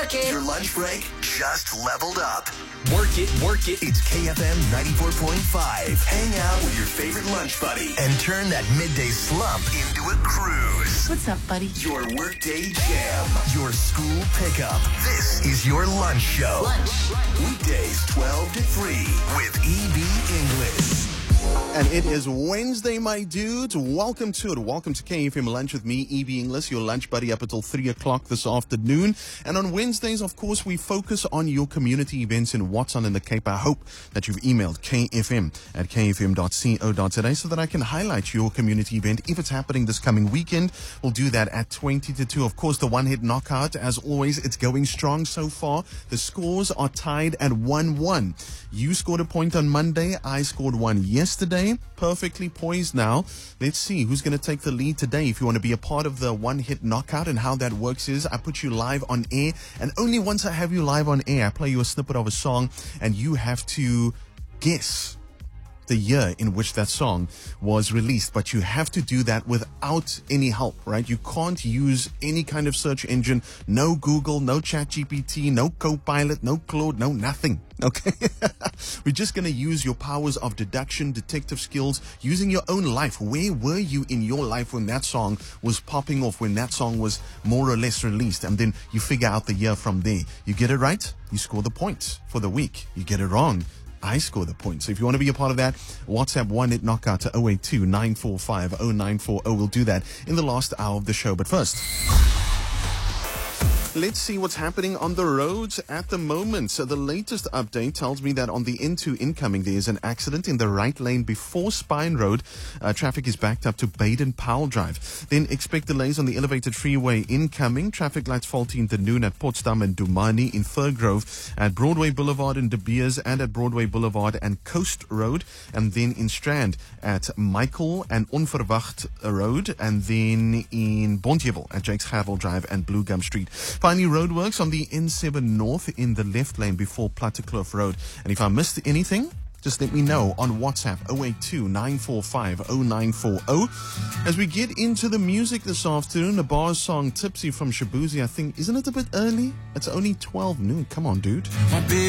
Your lunch break just leveled up. Work it, work it. It's KFM 94.5. Hang out with your favorite lunch buddy and turn that midday slump into a cruise. What's up, buddy? Your workday jam. Your school pickup. This is your lunch show. Weekdays 12 to 3 with EB English. And it is Wednesday, my dudes. Welcome to it. Welcome to KFM Lunch with me, EB English, your lunch buddy up until 3 o'clock this afternoon. And on Wednesdays, of course, we focus on your community events in What's On in the Cape. I hope that you've emailed kfm@kfm.co.za so that I can highlight your community event if it's happening this coming weekend. We'll do that at 20 to 2. Of course, the one-hit knockout, as always, it's going strong so far. The scores are tied at 1-1. You scored a point on Monday. I scored one yesterday. Perfectly poised now. Let's see who's going to take the lead today. If you want to be a part of the one-hit knockout, and how that works is I put you live on air, and only once I have you live on air, I play you a snippet of a song, and you have to guess the year in which that song was released. But you have to do that without any help, right? You can't use any kind of search engine. No Google, no ChatGPT, no Copilot, no Claude, no nothing. Okay? We're just going to use your powers of deduction, detective skills, using your own life. Where were you in your life when that song was popping off, when that song was more or less released? And then you figure out the year from there. You get it right, you score the points for the week. You get it wrong, I score the points. So if you want to be a part of that, WhatsApp one-hit knockout to 082-945-0940. We'll do that in the last hour of the show. But first, let's see what's happening on the roads at the moment. So the latest update tells me that on the N2 incoming, there is an accident in the right lane before Spine Road. Traffic is backed up to Baden-Powell Drive. Then expect delays on the elevated freeway incoming. Traffic lights faulty in the noon at Potsdam and Dumani, in Firgrove, at Broadway Boulevard and De Beers, and at Broadway Boulevard and Coast Road. And then in Strand at Michael and Onverwacht Road. And then in Bontjebel at Jakes Gerwel Drive and Blue Gum Street. Finally, roadworks on the N7 North in the left lane before Plattekloof Road. And if I missed anything, just let me know on WhatsApp 082-945-0940. As we get into the music this afternoon, the bar song Tipsy from Shabuzi, I think, isn't it a bit early? It's only 12 noon. Come on, dude.